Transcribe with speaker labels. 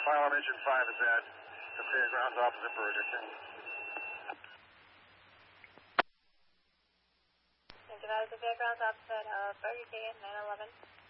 Speaker 1: Mile Engine 5 is at the fairgrounds opposite Burger King.
Speaker 2: Engine out at the fairgrounds opposite Burger King at 911.